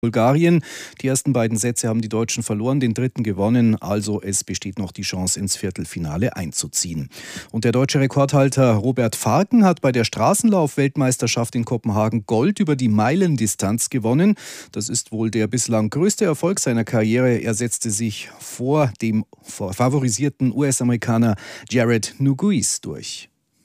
Bulgarien. Die ersten beiden Sätze haben die Deutschen verloren, den dritten gewonnen. Also es besteht noch die Chance, ins Viertelfinale einzuziehen. Und der deutsche Rekordhalter Robert Farken hat bei der Straßenlauf-Weltmeisterschaft in Kopenhagen Gold über die Meilendistanz gewonnen. Das ist wohl der bislang größte Erfolg seiner Karriere. Er setzte sich vor dem favorisierten US-Amerikaner Jared Nuguis durch.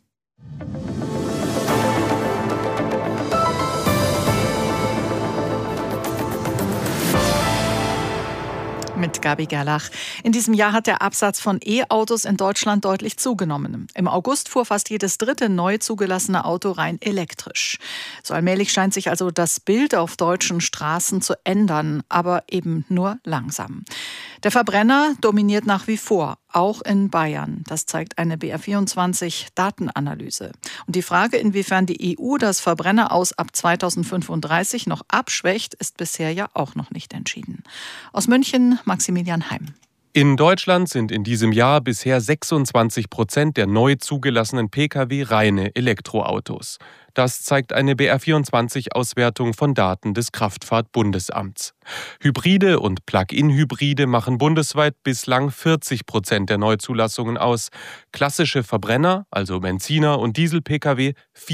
Mit Gabi Gerlach. In diesem Jahr hat der Absatz von E-Autos in Deutschland deutlich zugenommen. Im August fuhr fast jedes dritte neu zugelassene Auto rein elektrisch. So allmählich scheint sich also das Bild auf deutschen Straßen zu ändern, aber eben nur langsam. Der Verbrenner dominiert nach wie vor, auch in Bayern. Das zeigt eine BR24-Datenanalyse. Und die Frage, inwiefern die EU das Verbrenner-Aus ab 2035 noch abschwächt, ist bisher ja auch noch nicht entschieden. Aus München, Maximilian Heim. In Deutschland sind in diesem Jahr bisher 26% der neu zugelassenen Pkw reine Elektroautos. Das zeigt eine BR24-Auswertung von Daten des Kraftfahrtbundesamts. Hybride und Plug-in-Hybride machen bundesweit bislang 40% der Neuzulassungen aus. Klassische Verbrenner, also Benziner und Diesel-Pkw,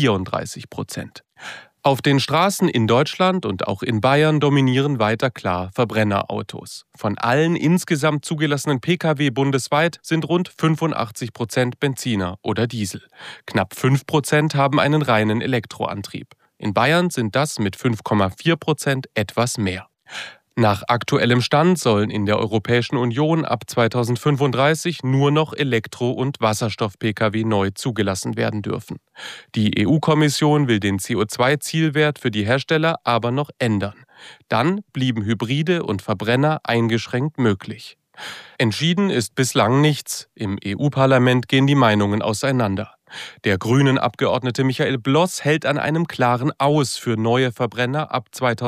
34%. Auf den Straßen in Deutschland und auch in Bayern dominieren weiter klar Verbrennerautos. Von allen insgesamt zugelassenen Pkw bundesweit sind rund 85% Benziner oder Diesel. Knapp 5% haben einen reinen Elektroantrieb. In Bayern sind das mit 5,4% etwas mehr. Nach aktuellem Stand sollen in der Europäischen Union ab 2035 nur noch Elektro- und Wasserstoff-Pkw neu zugelassen werden dürfen. Die EU-Kommission will den CO2-Zielwert für die Hersteller aber noch ändern. Dann blieben Hybride und Verbrenner eingeschränkt möglich. Entschieden ist bislang nichts. Im EU-Parlament gehen die Meinungen auseinander. Der Grünen-Abgeordnete Michael Bloss hält an einem klaren Aus für neue Verbrenner ab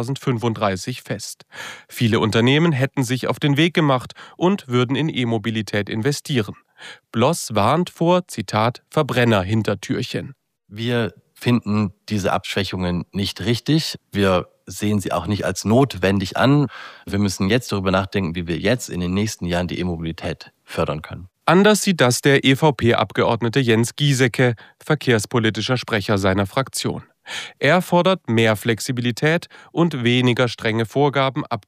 2035 fest. Viele Unternehmen hätten sich auf den Weg gemacht und würden in E-Mobilität investieren. Bloss warnt vor, Zitat, Verbrenner-Hintertürchen. Wir finden diese Abschwächungen nicht richtig. Wir sehen sie auch nicht als notwendig an. Wir müssen jetzt darüber nachdenken, wie wir jetzt in den nächsten Jahren die E-Mobilität fördern können. Anders sieht das der EVP-Abgeordnete Jens Giesecke, verkehrspolitischer Sprecher seiner Fraktion. Er fordert mehr Flexibilität und weniger strenge Vorgaben ab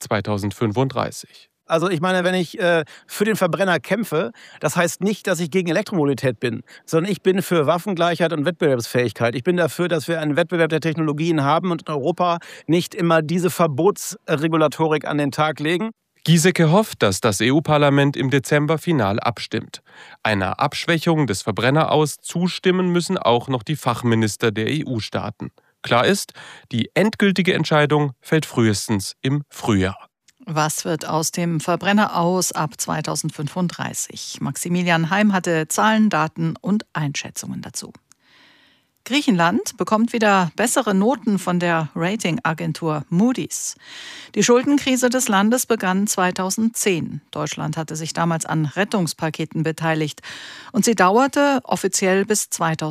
2035. Also ich meine, wenn ich für den Verbrenner kämpfe, das heißt nicht, dass ich gegen Elektromobilität bin, sondern ich bin für Waffengleichheit und Wettbewerbsfähigkeit. Ich bin dafür, dass wir einen Wettbewerb der Technologien haben und in Europa nicht immer diese Verbotsregulatorik an den Tag legen. Giesecke hofft, dass das EU-Parlament im Dezember final abstimmt. Einer Abschwächung des Verbrenneraus zustimmen müssen auch noch die Fachminister der EU-Staaten. Klar ist, die endgültige Entscheidung fällt frühestens im Frühjahr. Was wird aus dem Verbrenner aus ab 2035? Maximilian Heim hatte Zahlen, Daten und Einschätzungen dazu. Griechenland bekommt wieder bessere Noten von der Ratingagentur Moody's. Die Schuldenkrise des Landes begann 2010. Deutschland hatte sich damals an Rettungspaketen beteiligt und sie dauerte offiziell bis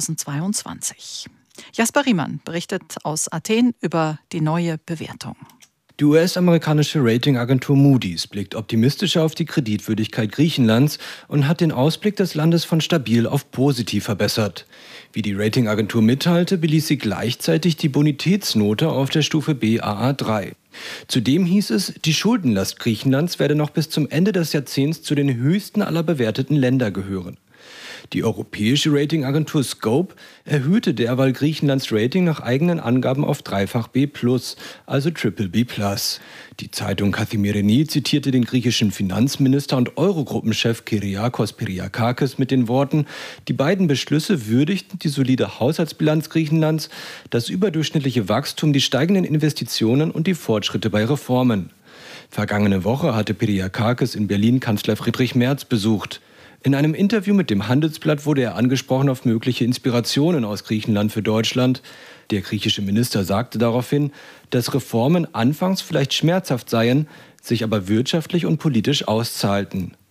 2022. Jasper Riemann berichtet aus Athen über die neue Bewertung. Die US-amerikanische Ratingagentur Moody's blickt optimistischer auf die Kreditwürdigkeit Griechenlands und hat den Ausblick des Landes von stabil auf positiv verbessert. Wie die Ratingagentur mitteilte, beließ sie gleichzeitig die Bonitätsnote auf der Stufe Baa3. Zudem hieß es, die Schuldenlast Griechenlands werde noch bis zum Ende des Jahrzehnts zu den höchsten aller bewerteten Länder gehören. Die europäische Ratingagentur Scope erhöhte derweil Griechenlands Rating nach eigenen Angaben auf dreifach B+, also BBB+. Die Zeitung Kathimerini zitierte den griechischen Finanzminister und Eurogruppenchef Kyriakos Piriakakis mit den Worten: Die beiden Beschlüsse würdigten die solide Haushaltsbilanz Griechenlands, das überdurchschnittliche Wachstum, die steigenden Investitionen und die Fortschritte bei Reformen. Vergangene Woche hatte Piriakakis in Berlin Kanzler Friedrich Merz besucht. In einem Interview mit dem Handelsblatt wurde er angesprochen auf mögliche Inspirationen aus Griechenland für Deutschland. Der griechische Minister sagte daraufhin, dass Reformen anfangs vielleicht schmerzhaft seien, sich aber wirtschaftlich und politisch auszahlten.